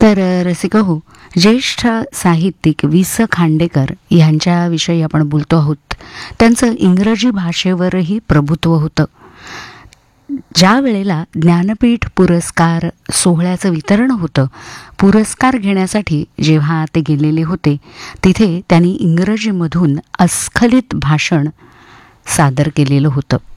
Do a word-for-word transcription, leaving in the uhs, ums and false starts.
तर अ, रसिका हो, ज्येष्ठ साहित्यिक वि स खांडेकर यांच्याविषयी आपण बोलतो आहोत. त्यांचं इंग्रजी भाषेवरही प्रभुत्व होतं. ज्या वेळेला ज्ञानपीठ पुरस्कार सोहळ्याचं वितरण होतं, पुरस्कार घेण्यासाठी जेव्हा ते गेलेले होते, तिथे त्यांनी इंग्रजीमधून अस्खलित भाषण सादर केलेलं होतं.